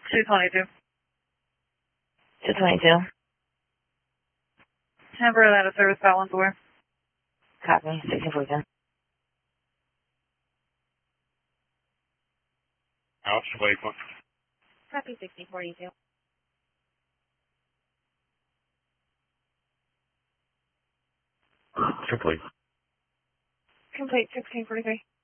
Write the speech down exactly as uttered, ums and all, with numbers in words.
two twenty-two. two twenty-two. Temporary out of service, Scotland four. Copy. sixteen forty-two. Officer Lakeland. Copy. sixteen forty-two. Complete. Complete sixteen forty-three.